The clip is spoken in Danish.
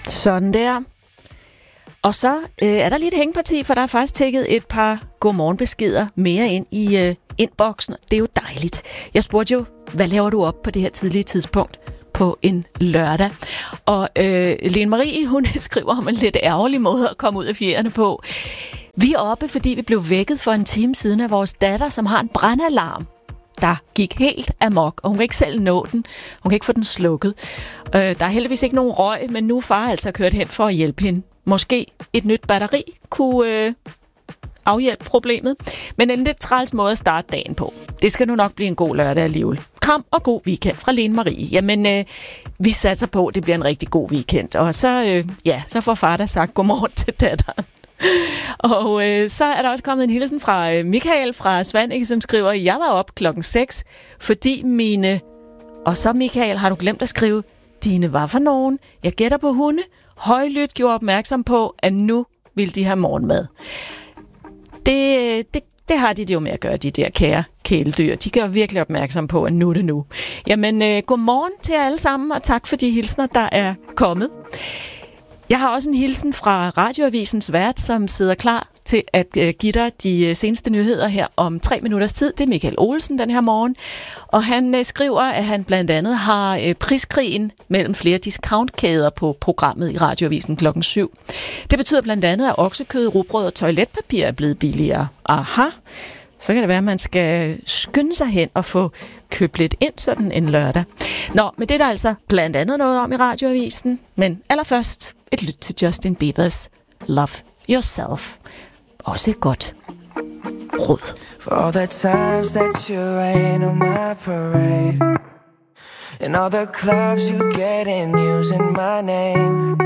Sådan der. Og så er der lige et hængeparti, for der er faktisk tækket et par godmorgenbeskeder mere ind i inboxen. Det er jo dejligt. Jeg spurgte jo, hvad laver du op på det her tidlige tidspunkt på en lørdag? Og Lene Marie, hun skriver om en lidt ærgerlig måde at komme ud af fjerne på. Vi er oppe, fordi vi blev vækket for en time siden af vores datter, som har en brandalarm, der gik helt amok, og hun kan ikke selv nå den. Hun kan ikke få den slukket. Der er heldigvis ikke nogen røg, men nu er far altså kørt hen for at hjælpe hende. Måske et nyt batteri kunne afhjælpe problemet, men en lidt træls måde at starte dagen på. Det skal nu nok blive en god lørdag alligevel. Kram og god weekend fra Lene Marie. Jamen, vi satser på, at det bliver en rigtig god weekend. Og så får far da sagt godmorgen til datteren. Og så er der også kommet en hilsen fra Michael fra Svanike, som skriver, jeg var op 6, fordi mine... Og så Michael, har du glemt at skrive, dine var for nogen. Jeg gætter på hunde. Højlydt gjorde opmærksom på, at nu vil de have morgenmad. Det har de jo med at gøre, de der kære kæledyr. De gør virkelig opmærksom på, at nu er det nu. Jamen, godmorgen til jer alle sammen, og tak for de hilsner, der er kommet. Jeg har også en hilsen fra Radioavisens vært, som sidder klar til at give dig de seneste nyheder her om 3 minutters tid. Det er Michael Olsen den her morgen. Og han skriver, at han blandt andet har priskrigen mellem flere discountkæder på programmet i Radioavisen 7. Det betyder blandt andet, at oksekød, rugbrød og toiletpapir er blevet billigere. Aha! Så kan det være, at man skal skynde sig hen og få købt lidt ind sådan en lørdag. Nå, men det er der altså blandt andet noget om i Radioavisen. Men allerførst et lyt til Justin Biebers Love Yourself. Også et godt råd. For all the times that you rain on my parade, and all the clubs you get in using my name,